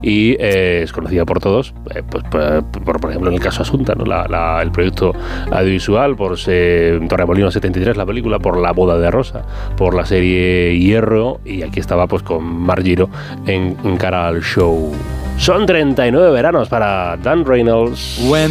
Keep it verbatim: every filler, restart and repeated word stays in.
y eh, es conocida por todos, eh, pues, por, por, por ejemplo en el caso Asunta, ¿no? la, la, el proyecto audiovisual, por eh, Torremolinos setenta y tres, la película, por La boda de Rosa, por la serie Hierro, y aquí estaba pues con Marc Giro en, en cara al show. Son treinta y nueve veranos para Dan Reynolds. When